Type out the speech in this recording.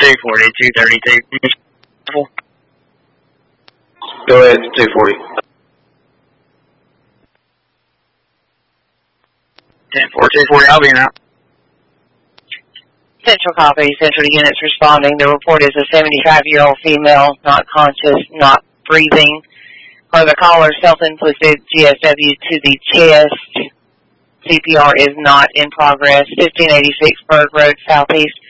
240, 232. Go ahead, 240. 10-4, 240, I'll be in out. Central copy. Central units responding. The report is a 75-year-old female, not conscious, not breathing. For the caller, self-inflicted GSW to the chest. CPR is not in progress. 1586 Berg Road, Southeast.